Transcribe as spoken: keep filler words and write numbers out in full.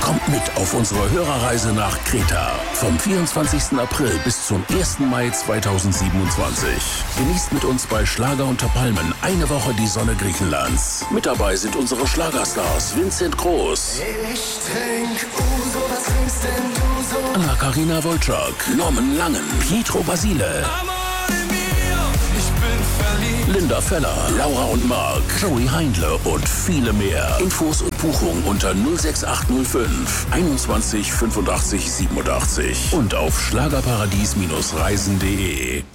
Kommt mit auf unsere Hörerreise nach Kreta. Vom vierundzwanzigsten April bis zum ersten Mai zweitausendsiebenundzwanzig. Genießt mit uns bei Schlager unter Palmen eine Woche die Sonne Griechenlands. Mit dabei sind unsere Schlagerstars Vincent Groß, Ich trink Uso, was trinkst denn du so? Anna-Karina Wojcik, Norman Langen, Pietro Basile, Ich bin verliebt. Linda Feller, Laura und Mark, Joey Heindle und viele mehr. Infos und Buchung unter null sechs acht null fünf einundzwanzig fünfundachtzig siebenundachtzig und auf schlagerparadies Bindestrich reisen punkt de.